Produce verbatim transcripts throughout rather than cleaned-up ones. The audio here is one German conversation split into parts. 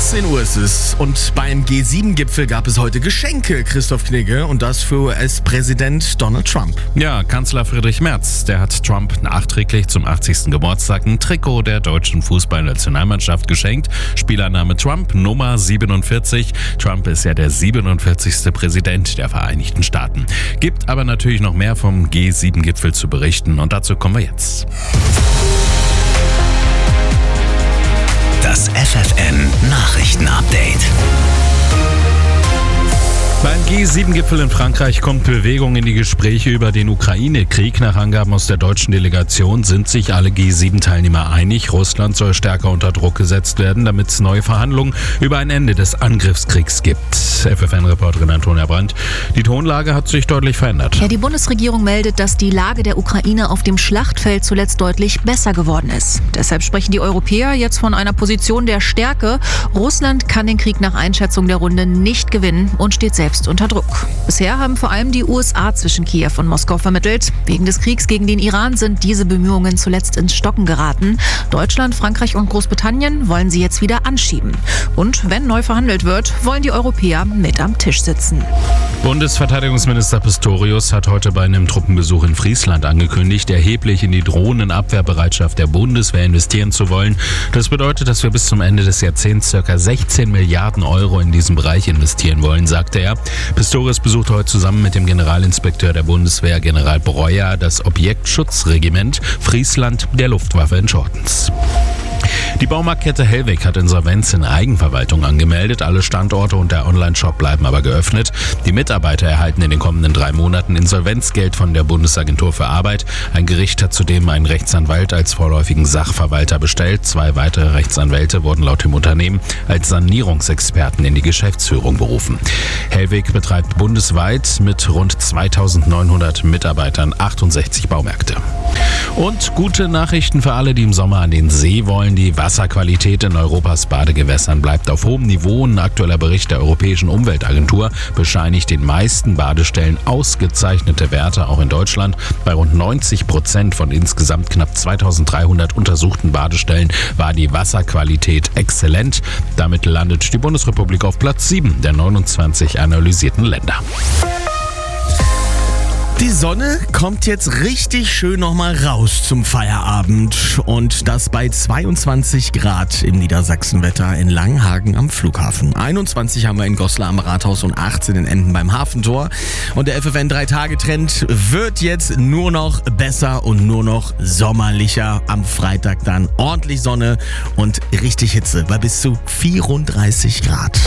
achtzehn Uhr ist es und beim G sieben Gipfel gab es heute Geschenke, Christoph Knigge, und das für U S-Präsident Donald Trump. Ja, Kanzler Friedrich Merz, der hat Trump nachträglich zum achtzigsten Geburtstag ein Trikot der deutschen Fußballnationalmannschaft geschenkt. Spielername Trump, Nummer siebenundvierzig. Trump ist ja der siebenundvierzigste Präsident der Vereinigten Staaten. Gibt aber natürlich noch mehr vom G sieben Gipfel zu berichten und dazu kommen wir jetzt. Das F F N Nachrichten-Update. Beim G sieben Gipfel in Frankreich kommt Bewegung in die Gespräche über den Ukraine-Krieg. Nach Angaben aus der deutschen Delegation sind sich alle G sieben Teilnehmer einig. Russland soll stärker unter Druck gesetzt werden, damit es neue Verhandlungen über ein Ende des Angriffskriegs gibt. F F N-Reporterin Antonia Brandt. Die Tonlage hat sich deutlich verändert. Ja, die Bundesregierung meldet, dass die Lage der Ukraine auf dem Schlachtfeld zuletzt deutlich besser geworden ist. Deshalb sprechen die Europäer jetzt von einer Position der Stärke. Russland kann den Krieg nach Einschätzung der Runde nicht gewinnen und steht selbst unter Druck. Bisher haben vor allem die U S A zwischen Kiew und Moskau vermittelt. Wegen des Kriegs gegen den Iran sind diese Bemühungen zuletzt ins Stocken geraten. Deutschland, Frankreich und Großbritannien wollen sie jetzt wieder anschieben. Und wenn neu verhandelt wird, wollen die Europäer mit am Tisch sitzen. Bundesverteidigungsminister Pistorius hat heute bei einem Truppenbesuch in Friesland angekündigt, erheblich in die Drohnenabwehrbereitschaft der Bundeswehr investieren zu wollen. Das bedeutet, dass wir bis zum Ende des Jahrzehnts ca. sechzehn Milliarden Euro in diesem Bereich investieren wollen, sagte er. Pistorius besuchte heute zusammen mit dem Generalinspekteur der Bundeswehr, General Breuer, das Objektschutzregiment Friesland der Luftwaffe in Schortens. Die Baumarktkette Hellweg hat Insolvenz in Eigenverwaltung angemeldet. Alle Standorte und der Online-Shop bleiben aber geöffnet. Die Mitarbeiter erhalten in den kommenden drei Monaten Insolvenzgeld von der Bundesagentur für Arbeit. Ein Gericht hat zudem einen Rechtsanwalt als vorläufigen Sachverwalter bestellt. Zwei weitere Rechtsanwälte wurden laut dem Unternehmen als Sanierungsexperten in die Geschäftsführung berufen. Hellweg betreibt bundesweit mit rund zweitausendneunhundert Mitarbeitern achtundsechzig Baumärkte. Und gute Nachrichten für alle, die im Sommer an den See wollen. Die Wasserqualität in Europas Badegewässern bleibt auf hohem Niveau. Ein aktueller Bericht der Europäischen Umweltagentur bescheinigt den meisten Badestellen ausgezeichnete Werte, auch in Deutschland. Bei rund neunzig Prozent von insgesamt knapp zweitausenddreihundert untersuchten Badestellen war die Wasserqualität exzellent. Damit landet die Bundesrepublik auf Platz sieben der neunundzwanzig analysierten Länder. Die Sonne kommt jetzt richtig schön nochmal raus zum Feierabend und das bei zweiundzwanzig Grad im Niedersachsenwetter in Langenhagen am Flughafen. einundzwanzig haben wir in Goslar am Rathaus und achtzehn in Emden beim Hafentor. Und der F F N drei Tage Trend wird jetzt nur noch besser und nur noch sommerlicher. Am Freitag dann ordentlich Sonne und richtig Hitze bei bis zu vierunddreißig Grad.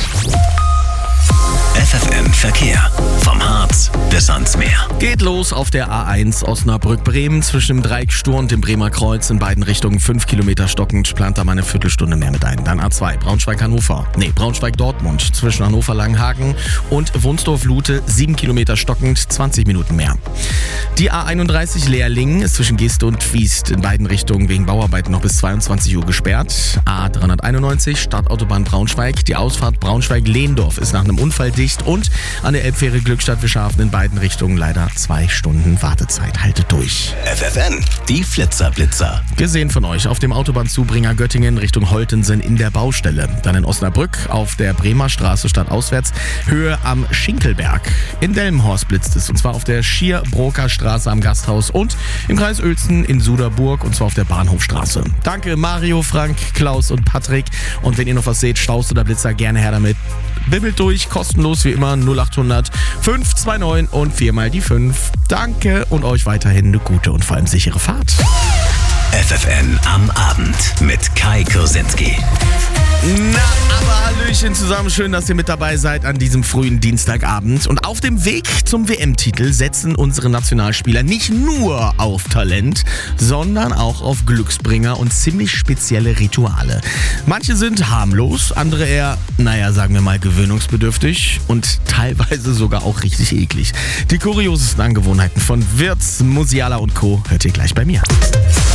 F F N Verkehr. Vom Harz bis ans Meer. Geht los auf der A eins Osnabrück-Bremen zwischen dem Dreieck Stur und dem Bremer Kreuz in beiden Richtungen fünf Kilometer stockend. Plant da mal eine Viertelstunde mehr mit ein. Dann A zwei Braunschweig-Hannover. Nee, Braunschweig-Dortmund zwischen Hannover-Langenhagen und Wunsdorf-Lute sieben Kilometer stockend, zwanzig Minuten mehr. Die A einunddreißig Leerlingen ist zwischen Geste und Twiest in beiden Richtungen wegen Bauarbeiten noch bis zweiundzwanzig Uhr gesperrt. A dreihunderteinundneunzig Stadtautobahn Braunschweig. Die Ausfahrt Braunschweig-Lehndorf ist nach einem Unfall dicht und an der Elbfähre Glückstadt-Wischhafen in beiden Richtungen leider zwei Stunden Wartezeit. Haltet durch. F F N, die Flitzer-Blitzer. Gesehen von euch auf dem Autobahnzubringer Göttingen Richtung Holtensen in der Baustelle. Dann in Osnabrück auf der Bremer Straße stadtauswärts Höhe am Schinkelberg. In Delmenhorst blitzt es und zwar auf der Schierbroker Straße am Gasthaus und im Kreis Uelzen in Suderburg und zwar auf der Bahnhofstraße. Danke Mario, Frank, Klaus und Patrick. Und wenn ihr noch was seht, Staus oder Blitzer, gerne her damit. Bibbelt durch, kostenlos wie immer null achthundert fünf zwei neun und viermal die fünf. Danke und euch weiterhin eine gute und vor allem sichere Fahrt. F F N am Abend mit Kai Kursinski. Na, aber Hallöchen zusammen, schön, dass ihr mit dabei seid an diesem frühen Dienstagabend. Und auf dem Weg zum W M-Titel setzen unsere Nationalspieler nicht nur auf Talent, sondern auch auf Glücksbringer und ziemlich spezielle Rituale. Manche sind harmlos, andere eher, naja, sagen wir mal gewöhnungsbedürftig und teilweise sogar auch richtig eklig. Die kuriosesten Angewohnheiten von Wirtz, Musiala und Co. hört ihr gleich bei mir.